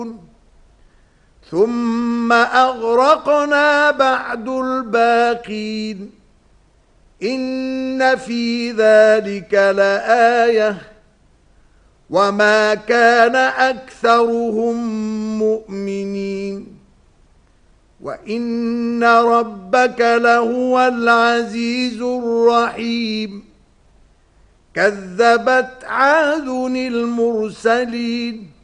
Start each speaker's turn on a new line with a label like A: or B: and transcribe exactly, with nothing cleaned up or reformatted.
A: ثم أغرقنا بعد الباقين إن في ذلك لآية وما كان أكثرهم مؤمنين وإن ربك لهو العزيز الرحيم كذبت عاد المرسلين